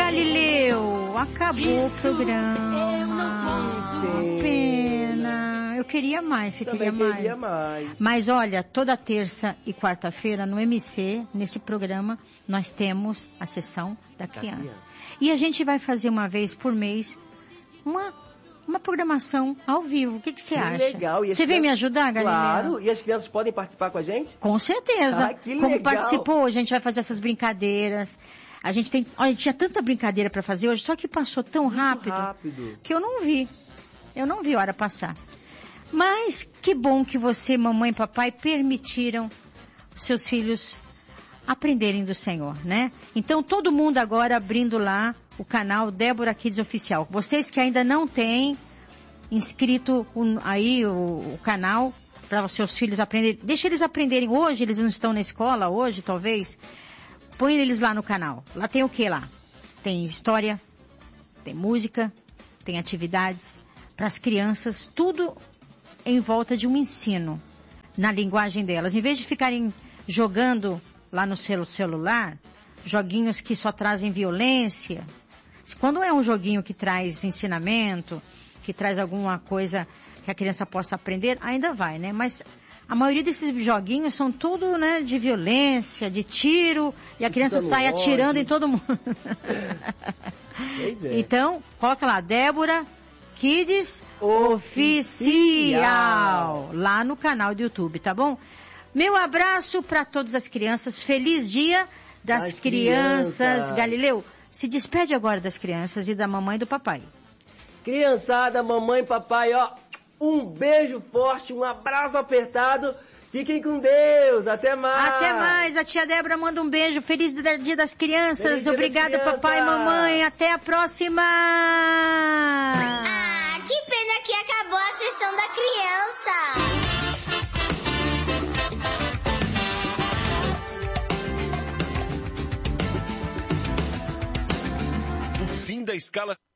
Galileu, acabou o programa. Pena. Eu queria mais, você queria mais. Mas olha, toda terça e quarta-feira no MC, nesse programa, nós temos a sessão da criança. E a gente vai fazer uma vez por mês uma programação ao vivo. O que você acha? Legal. Você vem me ajudar, Galileu? Claro. E as crianças podem participar com a gente? Com certeza. Que Como legal. participou, a gente vai fazer essas brincadeiras. A gente tinha tanta brincadeira para fazer hoje, só que passou tão rápido que eu não vi. Eu não vi a hora passar. Mas que bom que você, mamãe e papai, permitiram os seus filhos aprenderem do Senhor, né? Então todo mundo agora abrindo lá o canal Débora Kids Oficial. Vocês que ainda não têm inscrito aí o canal para os seus filhos aprenderem, deixa eles aprenderem hoje, eles não estão na escola hoje, talvez. Põe eles lá no canal. Lá tem o que lá? Tem história, tem música, tem atividades para as crianças, tudo em volta de um ensino na linguagem delas. Em vez de ficarem jogando lá no celular, joguinhos que só trazem violência. Quando é um joguinho que traz ensinamento, que traz alguma coisa que a criança possa aprender, ainda vai, né? Mas a maioria desses joguinhos são tudo, né, de violência, de tiro, e a criança sai atirando em todo mundo. Então, coloca lá, Débora Kids Oficial, lá no canal do YouTube, tá bom? Meu abraço para todas as crianças, feliz dia das crianças. Galileu, se despede agora das crianças e da mamãe e do papai. Criançada, mamãe e papai, ó, um beijo forte, um abraço apertado. Fiquem com Deus, até mais. Até mais, a tia Débora manda um beijo, feliz dia das crianças, obrigada papai e mamãe, até a próxima. Que pena que acabou a sessão da criança. O fim da escala